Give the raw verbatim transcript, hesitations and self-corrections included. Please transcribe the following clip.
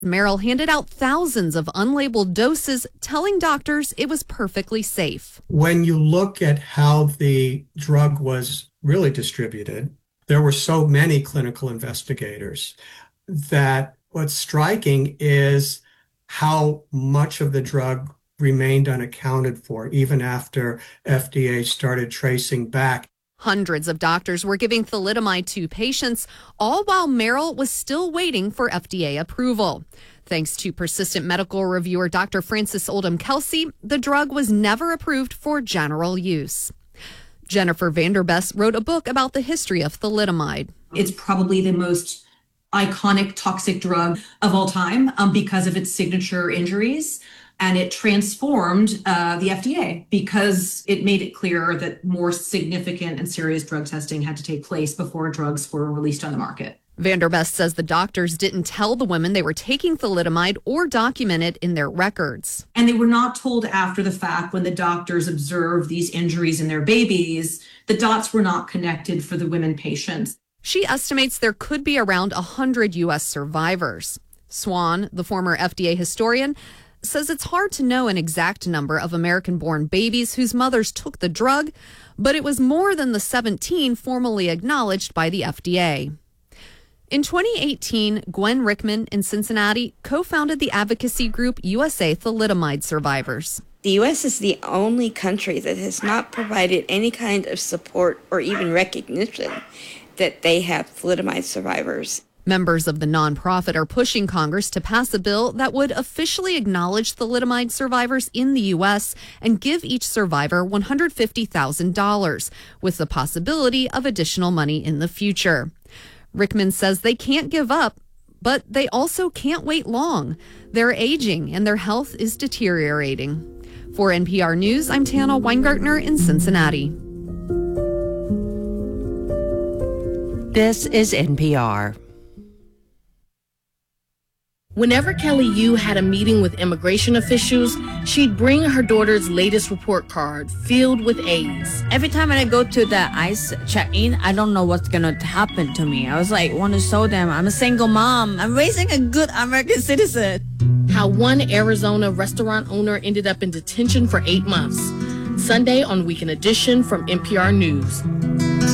Merrill handed out thousands of unlabeled doses, telling doctors it was perfectly safe. When you look at how the drug was really distributed, there were so many clinical investigators that what's striking is how much of the drug remained unaccounted for, even after F D A started tracing back. Hundreds of doctors were giving thalidomide to patients, all while Merrill was still waiting for F D A approval. Thanks to persistent medical reviewer Doctor Francis Oldham Kelsey, the drug was never approved for general use. Jennifer Vanderbest wrote a book about the history of thalidomide. It's probably the most iconic toxic drug of all time um, because of its signature injuries. And it transformed uh, the F D A because it made it clear that more significant and serious drug testing had to take place before drugs were released on the market. Vanderbest says the doctors didn't tell the women they were taking thalidomide or document it in their records. And they were not told after the fact when the doctors observed these injuries in their babies. The dots were not connected for the women patients. She estimates there could be around one hundred U S survivors. Swan, the former F D A historian, says it's hard to know an exact number of American-born babies whose mothers took the drug, but it was more than the seventeen formally acknowledged by the F D A. In twenty eighteen, Gwen Rickman in Cincinnati co-founded the advocacy group U S A Thalidomide Survivors. The U S is the only country that has not provided any kind of support or even recognition that they have thalidomide survivors. Members of the nonprofit are pushing Congress to pass a bill that would officially acknowledge thalidomide survivors in the U S and give each survivor one hundred fifty thousand dollars, with the possibility of additional money in the future. Rickman says they can't give up, but they also can't wait long. They're aging and their health is deteriorating. For N P R News, I'm Tana Weingartner in Cincinnati. This is N P R. Whenever Kelly Yu had a meeting with immigration officials, she'd bring her daughter's latest report card filled with A's. Every time I go to the ICE check-in, I don't know what's going to happen to me. I was like, want to show them I'm a single mom. I'm raising a good American citizen. How one Arizona restaurant owner ended up in detention for eight months. Sunday on Weekend Edition from N P R News.